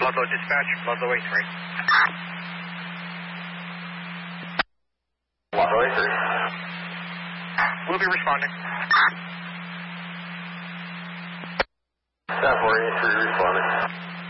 Ludlow dispatch, Ludlow 83. Ludlow 83. We'll be responding. Staff 483 responding.